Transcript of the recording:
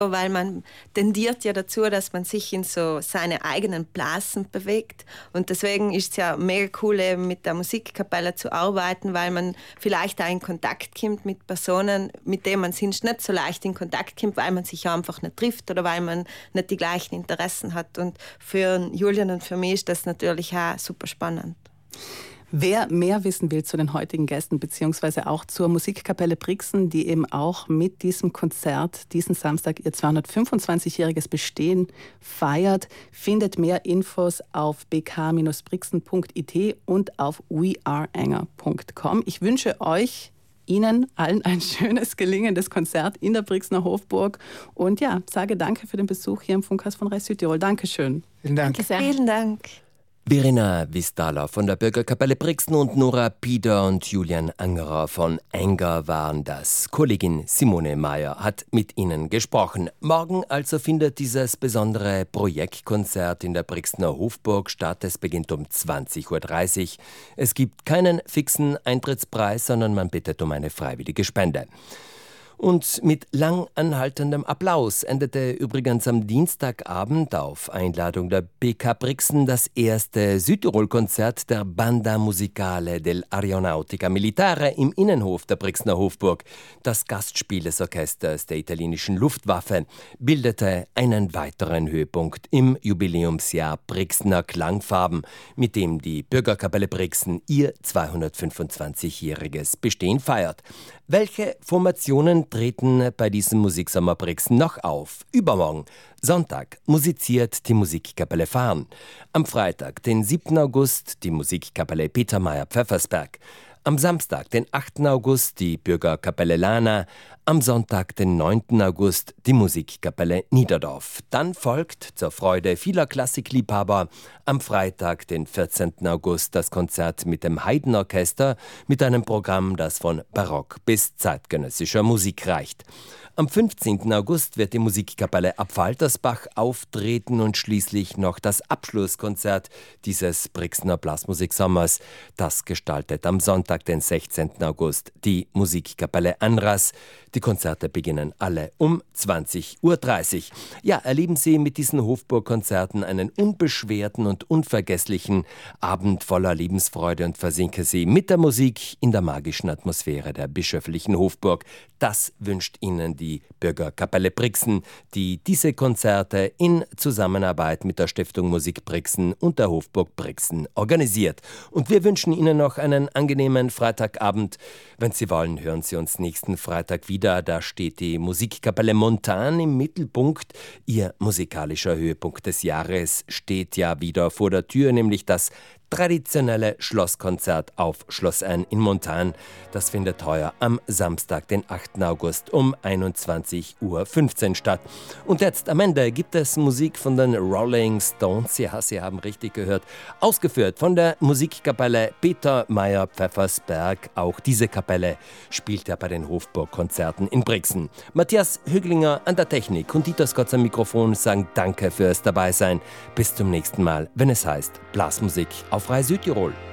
weil man tendiert ja dazu, dass man sich in so seine eigenen Blasen bewegt. Und deswegen ist es ja mega cool, eben mit der Musikkapelle zu arbeiten, weil man vielleicht auch in Kontakt kommt mit Personen, mit denen man sonst nicht so leicht in Kontakt kommt, weil man sich einfach nicht trifft oder weil man nicht die gleichen Interessen hat. Und für Julian und für mich ist das natürlich auch super spannend. Wer mehr wissen will zu den heutigen Gästen beziehungsweise auch zur Musikkapelle Brixen, die eben auch mit diesem Konzert diesen Samstag ihr 225-jähriges Bestehen feiert, findet mehr Infos auf bk-brixen.it und auf weareanger.com. Ich wünsche Ihnen allen ein schönes, gelingendes Konzert in der Brixener Hofburg und ja, sage danke für den Besuch hier im Funkhaus von Res Südtirol. Dankeschön. Vielen Dank. Danke sehr. Vielen Dank. Verena Wistala von der Bürgerkapelle Brixen und Nora Pieder und Julian Angerer von Enger waren das. Kollegin Simone Meyer hat mit ihnen gesprochen. Morgen also findet dieses besondere Projektkonzert in der Brixener Hofburg statt. Es beginnt um 20:30 Uhr. Es gibt keinen fixen Eintrittspreis, sondern man bittet um eine freiwillige Spende. Und mit lang anhaltendem Applaus endete übrigens am Dienstagabend auf Einladung der BK Brixen das erste Südtirol-Konzert der Banda Musicale dell'Aeronautica Militare im Innenhof der Brixener Hofburg. Das Gastspiel des Orchesters der italienischen Luftwaffe bildete einen weiteren Höhepunkt im Jubiläumsjahr Brixener Klangfarben, mit dem die Bürgerkapelle Brixen ihr 225-jähriges Bestehen feiert. Welche Formationen treten bei diesem Musiksommer Brixen noch auf? Übermorgen, Sonntag, musiziert die Musikkapelle Farn. Am Freitag, den 7. August, die Musikkapelle Peter Mayer-Pfeffersberg. Am Samstag, den 8. August, die Bürgerkapelle Lana. Am Sonntag, den 9. August, die Musikkapelle Niederdorf. Dann folgt, zur Freude vieler Klassikliebhaber, am Freitag, den 14. August, das Konzert mit dem Haydn-Orchester mit einem Programm, das von Barock bis zeitgenössischer Musik reicht. Am 15. August wird die Musikkapelle Abfaltersbach auftreten und schließlich noch das Abschlusskonzert dieses Brixener Blasmusiksommers. Das gestaltet am Sonntag, den 16. August, die Musikkapelle Anras. Die Konzerte beginnen alle um 20:30 Uhr. Ja, erleben Sie mit diesen Hofburg-Konzerten einen unbeschwerten und unvergesslichen Abend voller Lebensfreude und versinken Sie mit der Musik in der magischen Atmosphäre der bischöflichen Hofburg. Das wünscht Ihnen die Bürgerkapelle Brixen, die diese Konzerte in Zusammenarbeit mit der Stiftung Musik Brixen und der Hofburg Brixen organisiert. Und wir wünschen Ihnen noch einen angenehmen Freitagabend. Wenn Sie wollen, hören Sie uns nächsten Freitag wieder. Da steht die Musikkapelle Montan im Mittelpunkt. Ihr musikalischer Höhepunkt des Jahres steht ja wieder vor der Tür, nämlich das traditionelle Schlosskonzert auf Schloss Ain in Montan. Das findet heuer am Samstag, den 8. August um 21:15 Uhr statt. Und jetzt am Ende gibt es Musik von den Rolling Stones. Ja, Sie haben richtig gehört. Ausgeführt von der Musikkapelle Peter Mayer-Pfeffersberg. Auch diese Kapelle spielt ja bei den Hofburg-Konzerten in Brixen. Matthias Hüglinger an der Technik und Dieter Skotz am Mikrofon sagen Danke fürs Dabeisein. Bis zum nächsten Mal, wenn es heißt Blasmusik auf Res Südtirol.